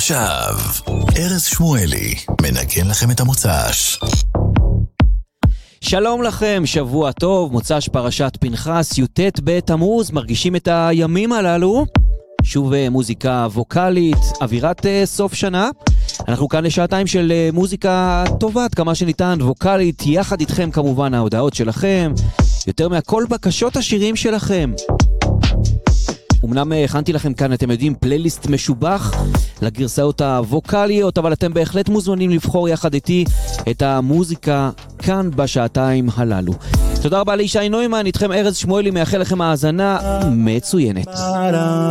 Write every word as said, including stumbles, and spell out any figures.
ועכשיו, ארז שמואלי מנגן לכם את המוצ"ש. שלום לכם, שבוע טוב, מוצ"ש פרשת פנחס, י"ט בתמוז, מרגישים את הימים הללו? שוב מוזיקה ווקלית, אווירת סוף שנה. אנחנו כאן לשעתיים של מוזיקה טובה, עד כמה שניתן, ווקלית, יחד איתכם כמובן ההודעות שלכם, יותר מהכל בקשות השירים שלכם. אמנם הכנתי לכם כאן, אתם יודעים, פלייליסט משובח לגרסאות הווקליות, אבל אתם בהחלט מוזמנים לבחור יחד איתי את המוזיקה כאן בשעתיים הללו. תודה רבה לישי נוימן, איתכם ארז שמואלי, מאחל לכם האזנה מצוינת.